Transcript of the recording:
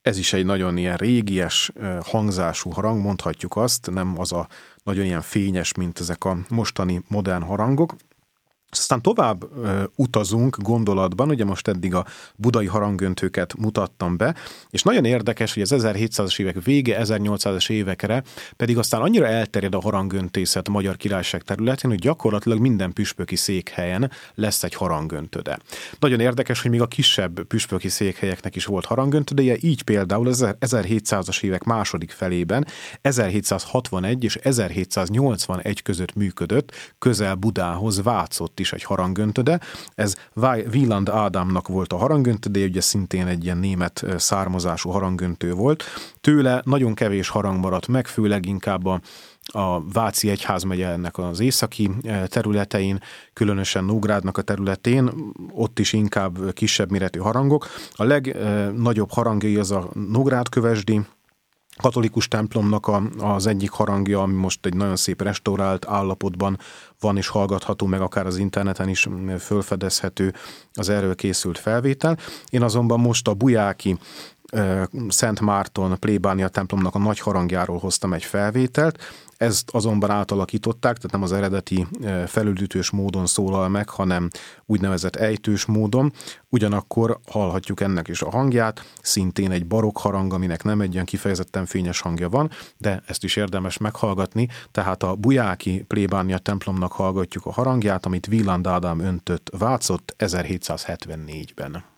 Ez is egy nagyon ilyen régies hangzású harang, mondhatjuk azt, nem az a nagyon ilyen fényes, mint ezek a mostani modern harangok. Aztán tovább utazunk gondolatban, ugye most eddig a budai harangöntőket mutattam be, és nagyon érdekes, hogy az 1700-as évek vége, 1800-as évekre pedig aztán annyira elterjed a harangöntészet a Magyar Királyság területén, hogy gyakorlatilag minden püspöki székhelyen lesz egy harangöntöde. Nagyon érdekes, hogy még a kisebb püspöki székhelyeknek is volt harangöntödeje, így például az 1700-as évek második felében 1761 és 1781 között működött, közel Budához Vácott is egy harangöntöde. Ez Wieland Ádámnak volt a harangöntöde, ugye szintén egy ilyen német származású harangöntő volt. Tőle nagyon kevés harang maradt meg, főleg inkább a Váci egyházmegye ennek az északi területein, különösen Nógrádnak a területén, ott is inkább kisebb méretű harangok. A legnagyobb harangjai az a Nógrádkövesdi katolikus templomnak az egyik harangja, ami most egy nagyon szép restaurált állapotban van és hallgatható, meg akár az interneten is fölfedezhető az erről készült felvétel. Én azonban most a bujáki Szent Márton plébánia templomnak a nagy harangjáról hoztam egy felvételt, ezt azonban átalakították, tehát nem az eredeti felüldítős módon szólal meg, hanem úgynevezett ejtős módon. Ugyanakkor hallhatjuk ennek is a hangját, szintén egy barokk harang, aminek nem egy ilyen kifejezetten fényes hangja van, de ezt is érdemes meghallgatni, tehát a bujáki plébánia templomnak hallgatjuk a harangját, amit Wieland Ádám öntött Vácott 1774-ben.